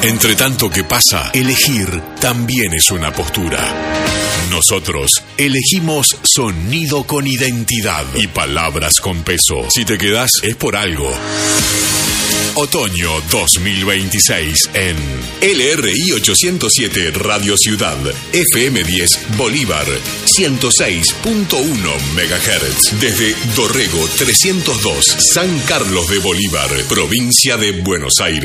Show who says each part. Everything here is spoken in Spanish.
Speaker 1: Entre tanto que pasa, elegir también es una postura. Nosotros elegimos sonido con identidad y palabras con peso. Si te quedás es por algo. Otoño 2026 en LRI 807 Radio Ciudad, FM 10 Bolívar, 106.1 MHz. Desde Dorrego 302, San Carlos de Bolívar, provincia de Buenos Aires.